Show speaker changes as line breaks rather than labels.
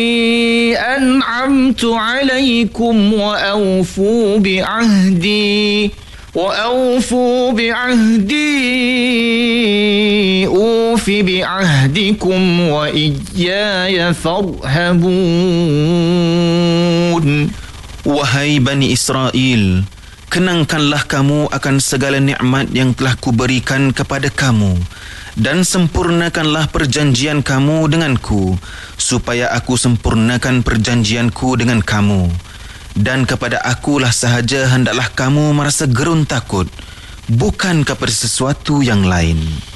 أنعمت عليكم وأوفوا بعهدي أوف بعهدكم وإياي فارهبون.
Wahai Bani Israel, kenangkanlah kamu akan segala nikmat yang telah kuberikan kepada kamu dan sempurnakanlah perjanjian kamu denganku supaya aku sempurnakan perjanjianku dengan kamu. Dan kepada akulah sahaja hendaklah kamu merasa gerun takut, bukan kepada sesuatu yang lain.